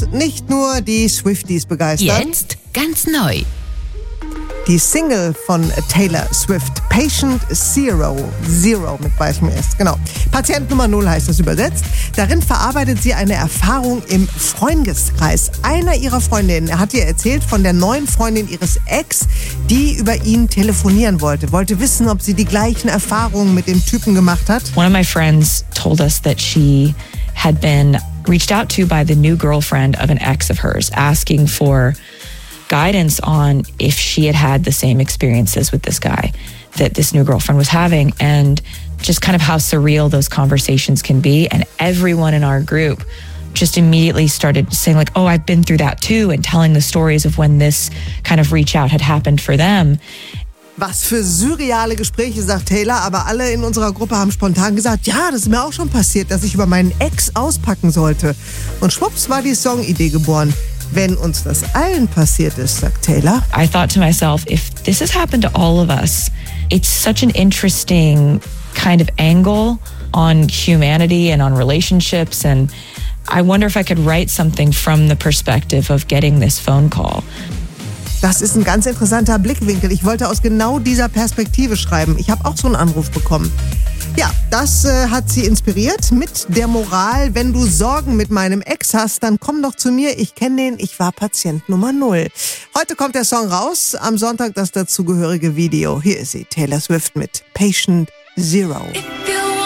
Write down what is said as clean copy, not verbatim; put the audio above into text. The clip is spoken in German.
was nicht nur die Swifties begeistert. Jetzt ganz neu. Die Single von Taylor Swift, Patient Zero mit weichem S, genau. Patient Nummer 0 heißt das übersetzt. Darin verarbeitet sie eine Erfahrung im Freundeskreis. Einer ihrer Freundinnen hat ihr erzählt von der neuen Freundin ihres Ex, die über ihn telefonieren wollte wissen, ob sie die gleichen Erfahrungen mit dem Typen gemacht hat. One of my friends told us that she had been reached out to by the new girlfriend of an ex of hers, asking for guidance on if she had the same experiences with this guy that this new girlfriend was having, and just kind of how surreal those conversations can be. And everyone in our group just immediately started saying like, oh, I've been through that too, and telling the stories of when this kind of reach out had happened for them. Was für surreale Gespräche, sagt Taylor, aber alle in unserer Gruppe haben spontan gesagt, ja, das ist mir auch schon passiert, dass ich über meinen Ex auspacken sollte. Und schwupps war die Songidee geboren. Wenn uns das allen passiert ist, sagt Taylor. I thought to myself, if this has happened to all of us, it's such an interesting kind of angle on humanity and on relationships. And I wonder if I could write something from the perspective of getting this phone call. Das ist ein ganz interessanter Blickwinkel. Ich wollte aus genau dieser Perspektive schreiben. Ich habe auch so einen Anruf bekommen. Ja, das hat sie inspiriert mit der Moral, wenn du Sorgen mit meinem Ex hast, dann komm doch zu mir, ich kenne den, ich war Patient Nummer 0. Heute kommt der Song raus, am Sonntag das dazugehörige Video. Hier ist sie, Taylor Swift mit Patient Zero.